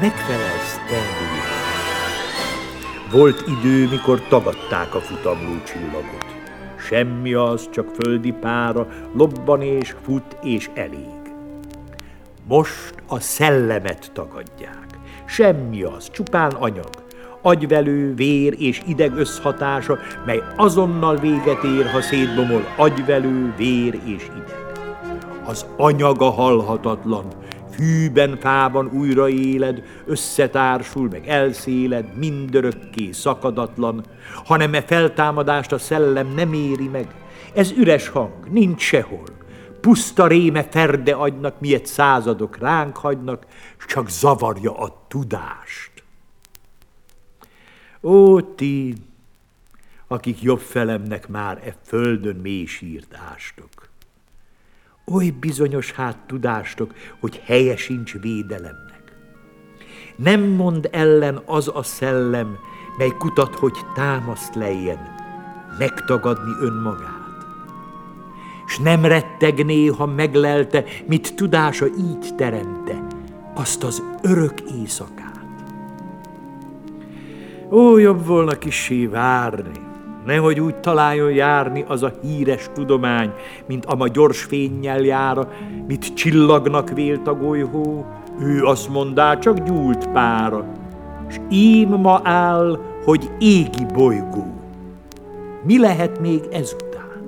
megfelelsz tervének. Volt idő, mikor tagadták a futamló csillagot. Semmi az, csak földi pára, lobban és fut és elég. Most a szellemet tagadják. Semmi az, csupán anyag. Agyvelő, vér és ideg összhatása, mely azonnal véget ér, ha szétbomol agyvelő, vér és ideg. Az anyaga halhatatlan, fűben, fában újraéled, összetársul, meg elszéled, mindörökké szakadatlan, hanem e feltámadást a szellem nem éri meg. Ez üres hang, nincs sehol. Puszta réme ferde agynak, miért századok ránk hagynak, s csak zavarja a tudást. Ó, ti, akik jobb felemnek már e földön mély sírt ástok. Oly bizonyos hát tudástok, hogy helye sincs védelemnek. Nem mond ellen az a szellem, mely kutat, hogy támaszt lejjen, megtagadni önmagát. S nem retteg néha meglelte, mit tudása így teremte, azt az örök éjszakát. Ó, jobb volna kissé várni, nehogy úgy találjon járni az a híres tudomány, mint ama gyors fénnyel jár, mit csillagnak vélt a golyhó, ő azt mondá, csak gyúlt pára, s ím ma áll, hogy égi bolygó. Mi lehet még ezután?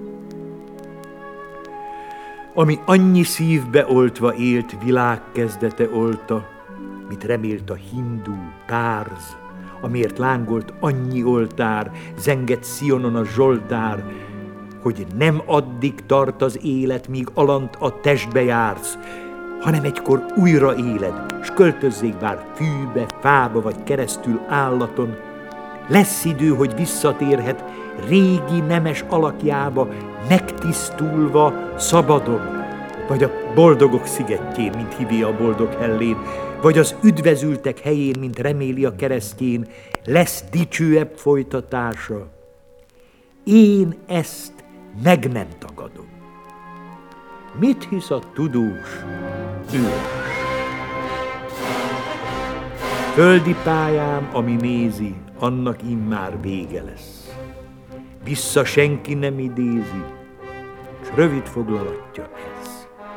Ami annyi szívbe oltva élt, világ kezdete olta, mit remélt a hindu, párz, amiért lángolt annyi oltár, zengett Szionon a zsoltár, hogy nem addig tart az élet, míg alant a testbe jársz, hanem egykor újra éled, s költözzék bár fűbe, fába vagy keresztül állaton. Lesz idő, hogy visszatérhet régi nemes alakjába, megtisztulva, szabadon, vagy a boldogok szigetjén, mint hivé a boldog hellén, vagy az üdvözültek helyén, mint reméli a keresztjén, lesz dicsőebb folytatása. Én ezt meg nem tagadom. Mit hisz a tudós? Ő. Földi pályám, ami nézi, annak immár vége lesz. Vissza senki nem idézi, s rövid foglalatja ez.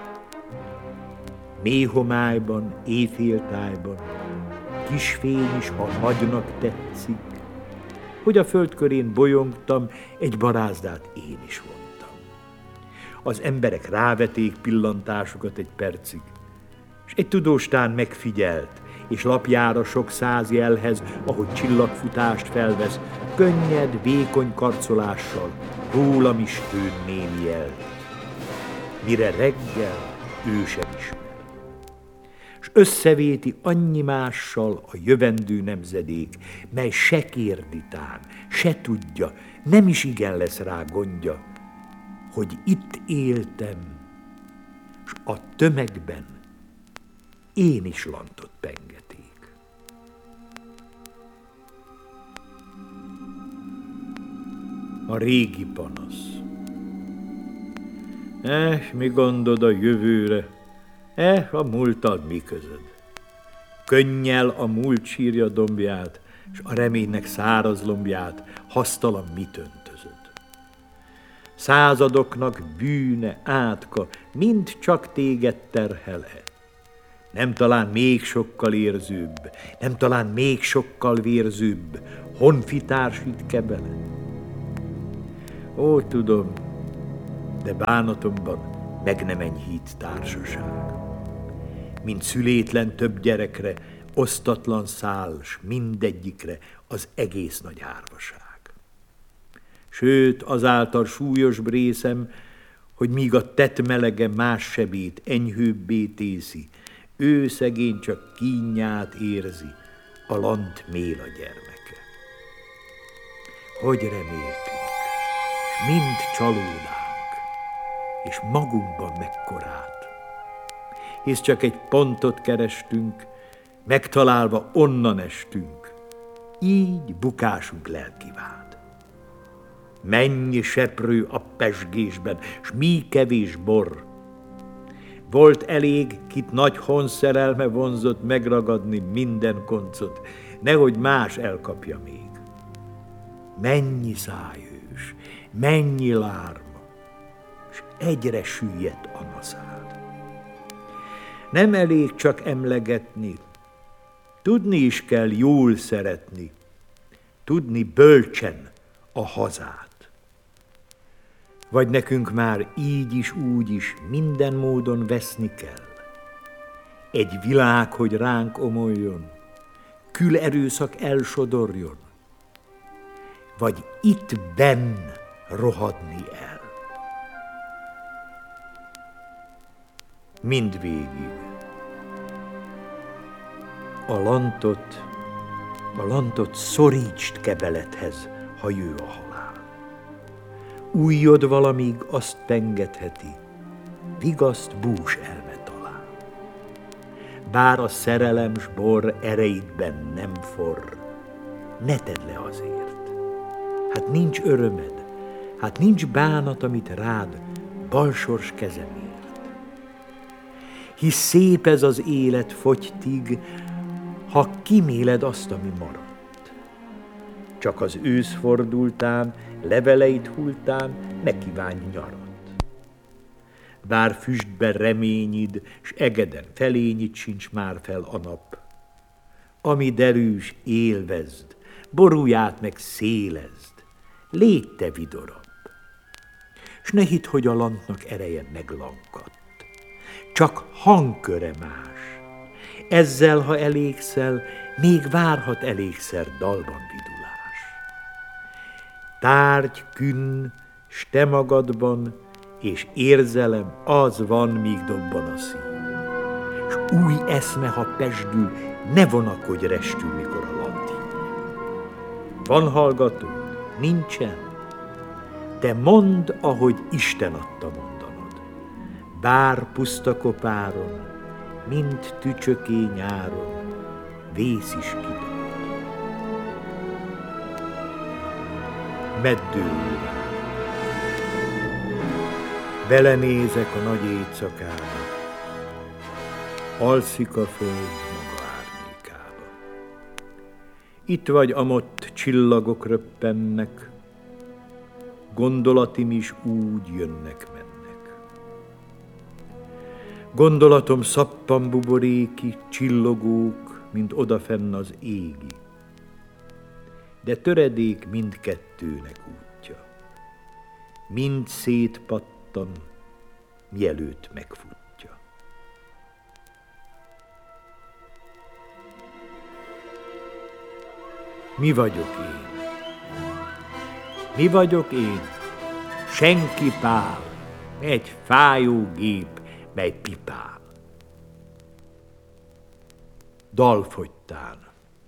Mély homályban, éjféltájban, kis fény is, ha nagynak tetszik, hogy a föld körén bolyongtam, egy barázdát én is vontam. Az emberek ráveték pillantásukat egy percig, és egy tudóstán megfigyelt, és lapjára sok száz jelhez, ahogy csillagfutást felvesz, könnyed, vékony karcolással, rólam is tűn némi jelt. Mire reggel ő sem ismer. S összevéti annyi mással a jövendő nemzedék, mely se kérditán, se tudja, nem is igen lesz rá gondja, hogy itt éltem, s a tömegben én is lantot pengeték. A régi panasz. Mi gondod a jövőre? A múltad mi közöd? Könnyel a múlt sírja dombját, s a reménynek száraz lombját hasztalan mit öntözöd. Századoknak bűne, átka, mind csak téged terhel-e? Nem talán még sokkal érzőbb, nem talán még sokkal vérzőbb, honfitárs vitke bele? Ó, tudom, de bánatomban meg nem enyhít társaság. Mint szülétlen több gyerekre, osztatlan szál, s mindegyikre az egész nagy árvaság. Sőt, azáltal súlyos részem, hogy míg a tett melege más sebét enyhőbbé tészi, ő szegény csak kínját érzi, a lant méla gyermeke. Hogy reméltünk, s mind csalódánk, és magunkban mekkorát. Hisz csak egy pontot kerestünk, megtalálva onnan estünk, így bukásunk lelkivád. Mennyi seprő a pezsgésben, s mi kevés bor. Volt elég, kit nagy honszerelme vonzott megragadni minden koncot, nehogy más elkapja még. Mennyi szájős, mennyi lárma, s egyre süllyedt a naszár. Nem elég csak emlegetni, tudni is kell jól szeretni, tudni bölcsen a hazát. Vagy nekünk már így is, úgy is minden módon veszni kell. Egy világ, hogy ránk omoljon, külerőszak elsodorjon, vagy itt benn rohadni el. Mindvégig. A lantot szorítsd kebelethez, ha jő a halál. Újjod valamíg azt pengetheti, vigaszt bús elme talál. Bár a szerelem s bor ereidben nem forr, ne tedd le azért. Hát nincs örömed, hát nincs bánat, amit rád balsors kezem ért. Hisz szép ez az élet fogytig, ha kiméled azt, ami maradt. Csak az ősz fordultán, leveleit hultán, ne kívánj nyarat. Bár füstben reményid, s egeden felényid sincs már fel a nap. Ami derűs, élvezd, borulját meg szélezd, légy te vidorabb. S ne hidd, hogy a lantnak ereje meglankadt, csak hangköre más. Ezzel, ha elégszel, még várhat elégszer dalban vidulás. Tárgy, künn, s te magadban, és érzelem, az van, míg dobban a szív. S új eszme, ha pesdül, ne vonakodj restül, mikor a lant hív. Van hallgató? Nincsen? Te mondd, ahogy Isten adta mondanod. Bár puszta kopáron, mint tücsöké nyáron, vész is kidob. Meddőlőre. Belenézek a nagy éjszakába, alszik a föld maga árnyékába. Itt vagy amott csillagok röppennek, gondolatim is úgy jönnek-mennek. Gondolatom szappan buboréki, csillogók, mint odafenn az égi. De töredék mindkettőnek útja. Mind szétpattan, mielőtt megfutja. Mi vagyok én? Mi vagyok én? Senki Pál, egy fájó gép, mely pipál. Dalfogytán.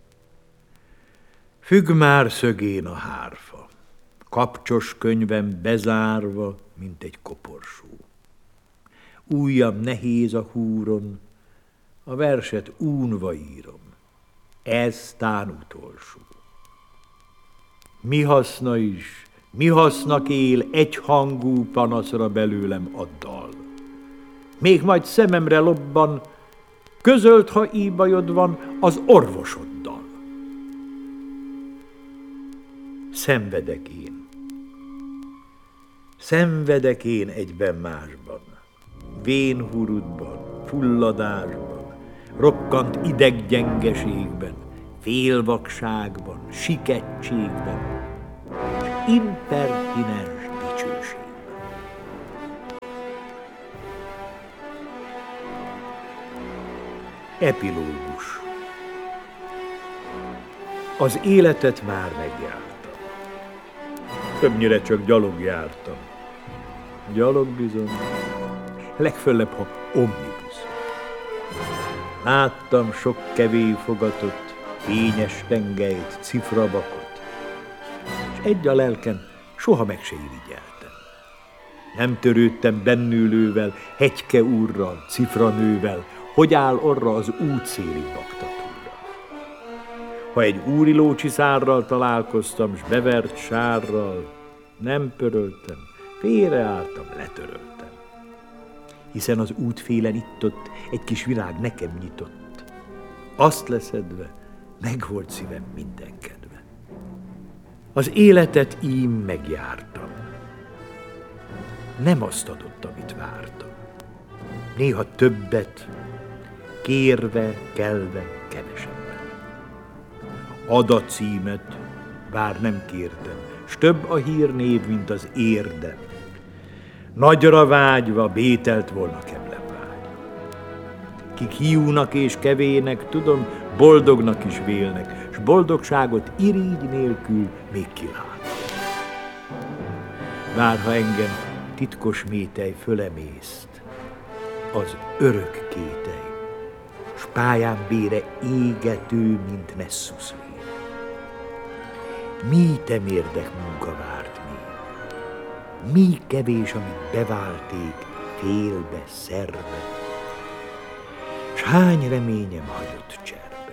Függ már szögén a hárfa, kapcsos könyvem bezárva, mint egy koporsó. Ujjam nehéz a húron, a verset únva írom, ez tán utolsó. Mi haszna is, mi hasznak él egyhangú panaszra belőlem a dal? Még majd szememre lobban, közöld, ha így bajod van, az orvosoddal. Szenvedek én egyben másban, vénhurudban, fulladásban, rokkant ideggyengeségben, félvakságban, sikettségben, és impertinens dicsőségben. Epilógus. Az életet már megjártam. Többnyire csak gyalog jártam. Gyalog bizony, legföllebb, ha omnibus. Láttam sok kevés fogatot, fényes tengelyt, cifrabakot, és egy a lelkem soha meg se irigyeltem. Nem törődtem bennülővel, hegyke úrral, cifranővel, hogy áll orra az útszéli baktatúra. Ha egy úri lócsiszárral találkoztam, s bevert sárral, nem pöröltem, félreálltam, letöröltem. hiszen az útfélen itt-ott egy kis virág nekem nyitott. Azt leszedve, meg volt szívem minden kedve. Az életet ím megjártam. Nem azt adott, amit vártam. Néha többet, kérve, kelve, kevesebbet. Ad a címet, bár nem kértem, s több a hírnév, mint az érdem. Nagyra vágyva bételt volna kemlem vágy. Kik hiúnak és kevének, tudom, boldognak is vélnek, s boldogságot irigy nélkül még kilát. Bár ha engem titkos métej fölemészt, az örök kétely, s pályán bére égető, mint Nessus vér. Mi temérdek munka várt még, mi kevés, amit beválték félbe, szerbe, s hány reményem hagyott cserbe.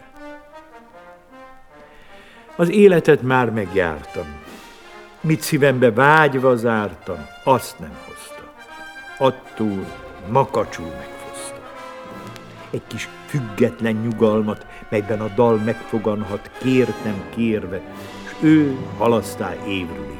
Az életet már megjártam, mit szívembe vágyva zártam, azt nem hozta. Attól makacsul megfoszta. Egy kis független nyugalmat, melyben a dal megfoganhat, kértem kérve, s ő halasztál évről évre.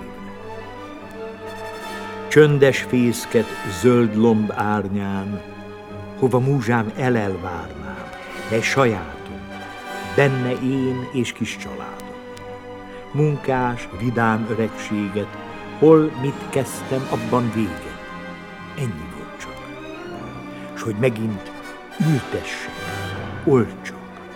Csöndes fészket zöld lomb árnyán, hova múzsám elvárnám, mely sajátom, benne én és kis családom. Munkás, vidám öregséget, hol mit kezdtem, abban vége. Ennyi volt csak. S hogy megint ültessek, olcsak.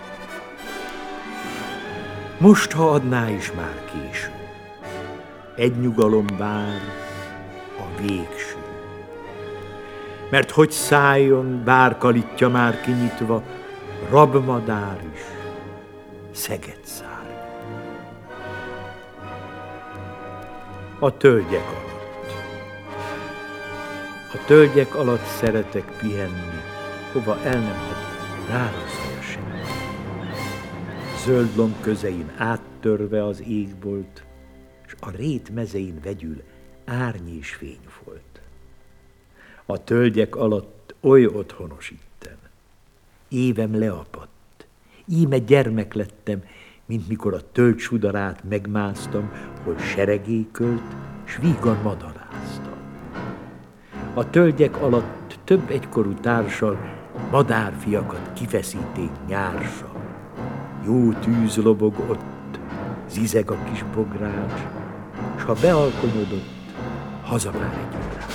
Most, ha adná is már késő, egy nyugalom vár, a végső. Mert hogy szálljon, bár kalitja már kinyitva, rabmadár is, szeget szár. A tölgyek alatt. A tölgyek alatt szeretek pihenni, hova el nem hadd rárosztja semmi. Zöld lomb közein áttörve az égbolt, s a rét mezein vegyül árny és fény volt. A tölgyek alatt oly otthonos itten, évem leapadt, íme gyermek lettem, mint mikor a tölgysudarát megmásztam, hol seregékölt, s vígan madaráztam. A tölgyek alatt több egykorú társal madárfiakat kifeszíték nyársal. Jó tűz lobog ott, zizeg a kis bogrács, s ha bealkonyodott, hazavár egy ugrás.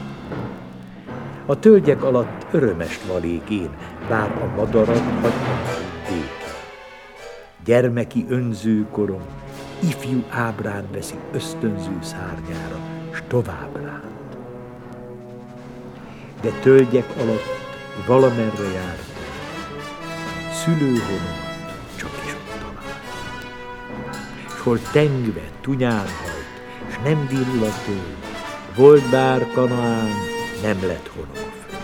A tölgyek alatt örömest valék én, bár a madarat hagytam békén. Gyermeki önzőkorom ifjú ábrán veszi ösztönző szárnyára, s tovább ránt. De tölgyek alatt valamerre jártam, szülőhonomat csak is ott talált. S hol tengve, tunyán hajt, s nem villatő, volt bár Kanaán, nem lett honom a föld.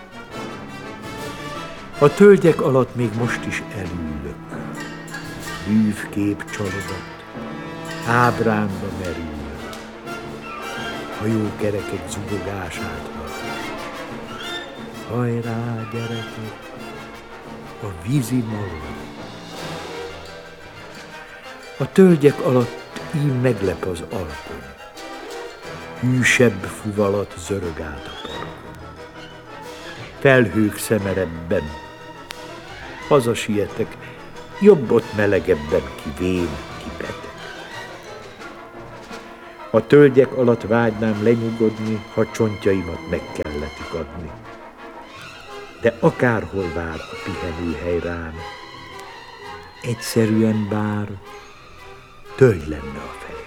A tölgyek alatt még most is elülök, bűvkép csalogat, ábránba merülök, hajókerekek zubogását hallom. Hajrá, gyerekek, a vízi malom. A tölgyek alatt ím meglep az alkony, hűsebb fuvalat zörög át a parkon. Felhők szemerebben, hazasietek, jobb ott melegebben, ki vén, ki beteg. A tölgyek alatt vágynám lenyugodni, ha csontjaimat meg kelletik adni. De akárhol vár a pihenőhely rám, egyszerűen bár tölgy lenne a fej.